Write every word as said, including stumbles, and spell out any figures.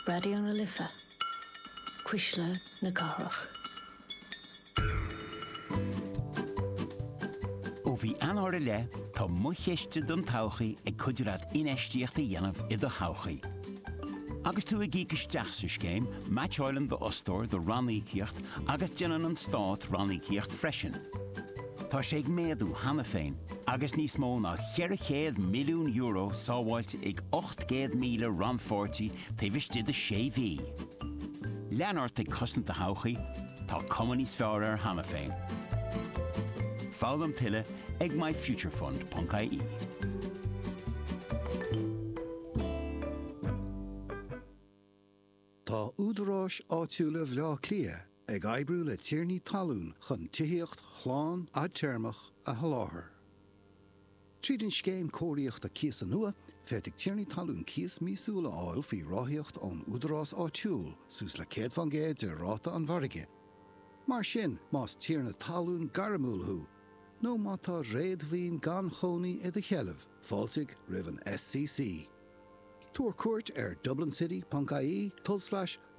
Radio na Lifa. Quisla na Carach. Ó bhí anóra le, tá mucheiste don tauchaí ag cuidirad inéistíochta dhéanamh i do tauchaí. Agus tú ag gícisteach sa scéim, Match Island the Ostor do Rannícíocht agus déanann an stát Rannícíocht freisin. Tá sé ag méadú hana féin, agus níos mó ná cheirichéad milliún euro sábhailte ag ocht gcéad míle ranfortí taobhiste de sé bhí. Leanart ag cosnta tauchaí, tá cumann níos fearr ar hana féin. Fáil am tuile ag my future fund dot I E. Tá údaráis áitiúla bhleá clia ag oibriú le tíornaí talún chun tithaíocht chláán a teirmach a sholáthar. Tríd an scéim cóiríocht a cíos an nua, feit ag tíornaí talún cíos míosúla áil faoi ráthíocht ón údarás áitiúil sús le céad fan géad de ráta an bharige. Mar sin más tíorna talún garamúlthú, nó má tá réadmhíon gan chonaí i do chealamh, fáilte roimh an S C C. Tuair cuairt ar dublin city dot I E, tull slash